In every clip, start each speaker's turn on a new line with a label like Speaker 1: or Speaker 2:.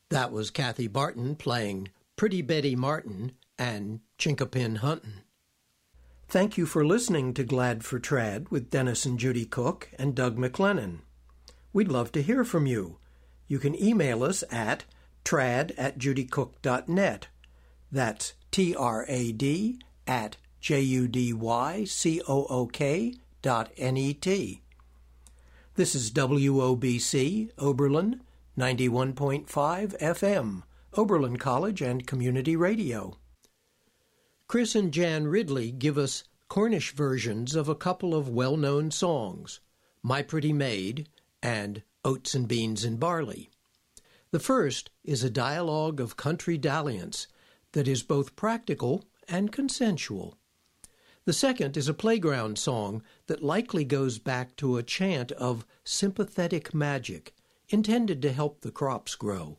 Speaker 1: That was Kathy Barton playing Pretty Betty Martin and Chinkapin Huntin'. Thank you for listening to Glad for Trad with Dennis and Judy Cook and Doug McLennan. We'd love to hear from you. You can email us at trad@judycook.net. That's trad@judycook.net. This is WOBC, Oberlin, 91.5 FM, Oberlin College and Community Radio. Chris and Jan Ridley give us Cornish versions of a couple of well-known songs, My Pretty Maid and Oats and Beans and Barley. The first is a dialogue of country dalliance that is both practical and consensual. The second is a playground song that likely goes back to a chant of sympathetic magic intended to help the crops grow.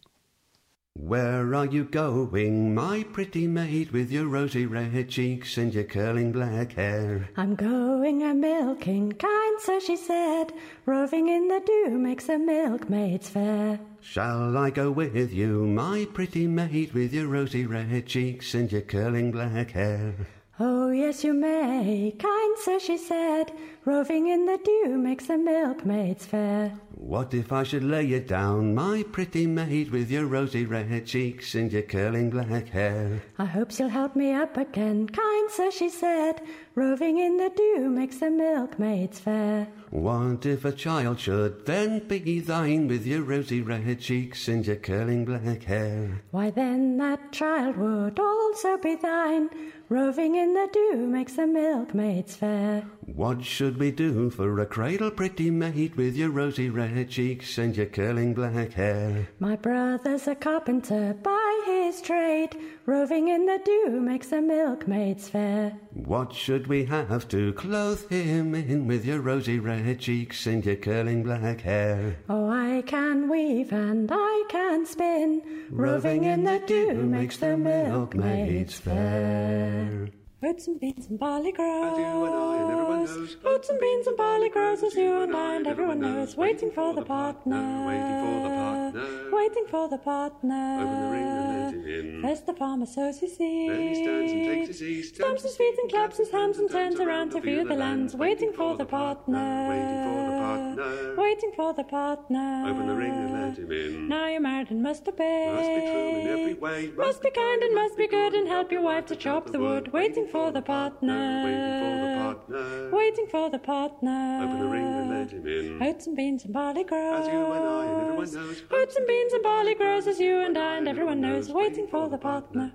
Speaker 2: Where are you going, my pretty maid, with your rosy red cheeks and your curling black hair?
Speaker 3: I'm going a-milking, kind sir, she said, roving in the dew makes a milkmaid's fair.
Speaker 2: Shall I go with you, my pretty maid, with your rosy red cheeks and your curling black hair?
Speaker 3: Oh, yes, you may, kind sir, she said, roving in the dew makes a milkmaid's fair.
Speaker 2: What if I should lay you down, my pretty maid, with your rosy red cheeks and your curling black hair?
Speaker 3: I hope you'll help me up again, kind sir, she said, roving in the dew makes a milkmaid's fair.
Speaker 2: What if a child should then be thine, with your rosy red cheeks and your curling black hair?
Speaker 3: Why then that child would also be thine, roving in the dew makes a milkmaid's fair.
Speaker 2: What should we do for a cradle, pretty maid, with your rosy red cheeks and your curling black hair?
Speaker 3: My brother's a carpenter by his trade, roving in the dew makes a milkmaid's fair.
Speaker 2: What should we have to clothe him in, with your rosy red cheeks and your curling black hair?
Speaker 3: Oh, I can weave and I can spin, roving in the dew makes the milkmaid's fair. Oats and beans and barley grows,
Speaker 4: as you and I and everyone knows.
Speaker 3: Oats and beans and barley grows, as you and I and everyone knows. Waiting for the partner,
Speaker 4: waiting for the partner,
Speaker 3: waiting for the partner.
Speaker 4: Open the ring and let him in.
Speaker 3: First the farmer sows his seed,
Speaker 4: Then he stands and takes his seed,
Speaker 3: stamps his feet and claps his hands and turns around to view the lands. Waiting for the partner,
Speaker 4: waiting for the partner,
Speaker 3: waiting for the partner.
Speaker 4: Open the ring and let him in.
Speaker 3: Now you're married and must obey,
Speaker 4: Must be true in every way,
Speaker 3: must be kind and must be good, and help your wife to chop the wood. Waiting for the partner,
Speaker 4: waiting for the partner,
Speaker 3: waiting for the partner.
Speaker 4: Open the ring and let him in.
Speaker 3: Oats and beans and barley grows,
Speaker 4: as you and I and everyone knows.
Speaker 3: Oats and beans and barley grows, as you and I and everyone knows. Waiting for the partner.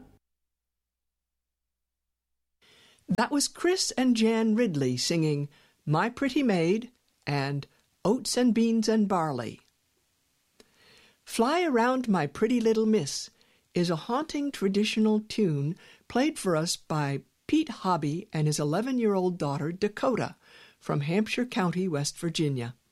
Speaker 5: That was Chris and Jan Ridley singing My Pretty Maid and Oats and Beans and Barley. Fly Around My Pretty Little Miss is a haunting traditional tune played for us by Pete Hobby and his 11-year-old daughter, Dakota, from Hampshire County, West Virginia.